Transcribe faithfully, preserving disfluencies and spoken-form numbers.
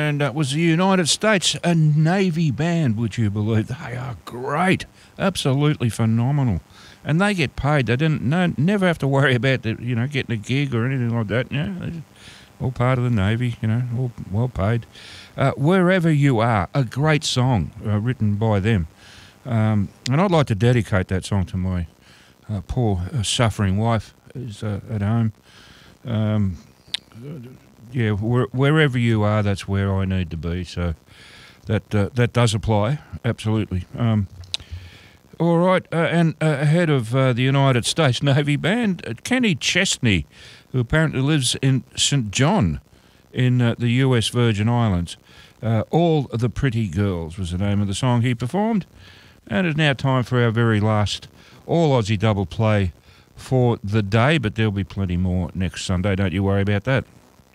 and it was the United States, a Navy band, would you believe? They are great, absolutely phenomenal. And they get paid. They didn't no, never have to worry about the, you know, getting a gig or anything like that. You know, they're all part of the Navy, you know, all well paid. Uh, Wherever You Are, a great song uh, written by them. Um, and I'd like to dedicate that song to my uh, poor uh, suffering wife who's uh, at home. Um, yeah, where, wherever you are, that's where I need to be. So that uh, that does apply, absolutely. Um, all right, uh, and uh, ahead of uh, the United States Navy Band, uh, Kenny Chesney, who apparently lives in Saint John in uh, the U S Virgin Islands. Uh, All the Pretty Girls was the name of the song he performed. And it's now time for our very last all-Aussie double play for the day, but there'll be plenty more next Sunday. Don't you worry about that.